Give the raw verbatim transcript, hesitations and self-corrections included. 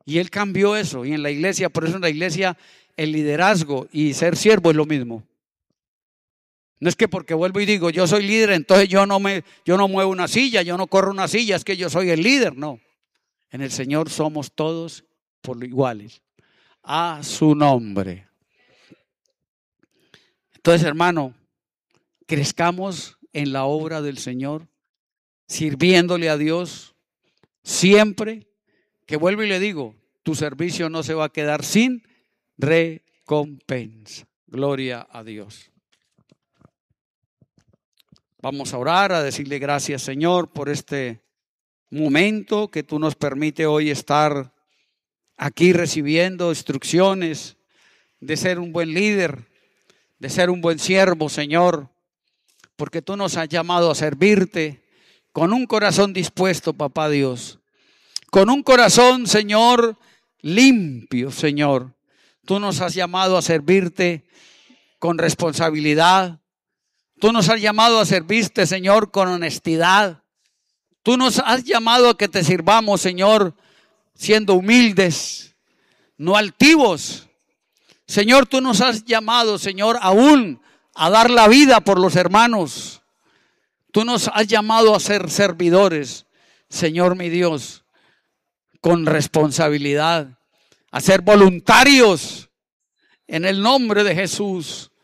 Y Él cambió eso. Y en la iglesia, por eso en la iglesia el liderazgo y ser siervo es lo mismo. No es que porque vuelvo y digo, yo soy líder, entonces yo no me, yo no muevo una silla, yo no corro una silla, es que yo soy el líder. No. En el Señor somos todos por iguales. A su nombre. Entonces, hermano, crezcamos en la obra del Señor, sirviéndole a Dios siempre, que vuelvo y le digo, tu servicio no se va a quedar sin recompensa. Gloria a Dios. Vamos a orar, a decirle gracias, Señor, por este momento que tú nos permite hoy estar aquí recibiendo instrucciones de ser un buen líder, de ser un buen siervo, Señor, porque tú nos has llamado a servirte con un corazón dispuesto, papá Dios, con un corazón, Señor, limpio, Señor. Tú nos has llamado a servirte con responsabilidad. Tú nos has llamado a servirte, Señor, con honestidad. Tú nos has llamado a que te sirvamos, Señor, siendo humildes, no altivos. Señor, tú nos has llamado, Señor, aún a dar la vida por los hermanos. Tú nos has llamado a ser servidores, Señor mi Dios, con responsabilidad, a ser voluntarios en el nombre de Jesús.